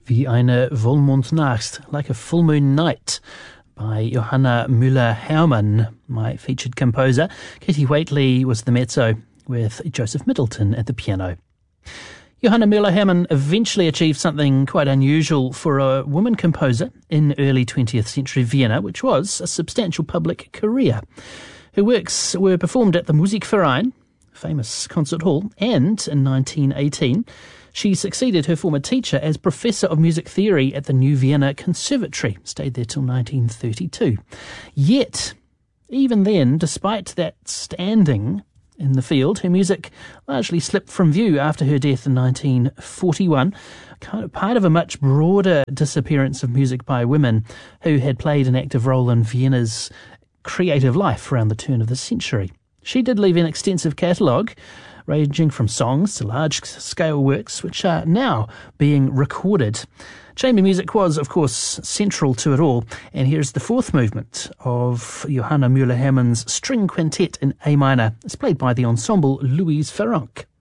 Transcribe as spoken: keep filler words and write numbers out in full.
Wie eine Vollmondnacht, like a full moon night, by Johanna Müller-Hermann, my featured composer. Kitty Whately was the mezzo, with Joseph Middleton at the piano. Johanna Müller-Hermann eventually achieved something quite unusual for a woman composer in early twentieth century Vienna, which was a substantial public career. Her works were performed at the Musikverein, famous concert hall, and in nineteen eighteen she succeeded her former teacher as Professor of Music Theory at the New Vienna Conservatory, stayed there till nineteen thirty-two. Yet, even then, despite that standing in the field, her music largely slipped from view after her death in nineteen forty-one, kind of part of a much broader disappearance of music by women who had played an active role in Vienna's creative life around the turn of the century. She did leave an extensive catalogue, ranging from songs to large-scale works, which are now being recorded. Chamber music was, of course, central to it all, and here's the fourth movement of Johanna Müller-Hermann's string quintet in A minor. It's played by the ensemble Louise Farrenc.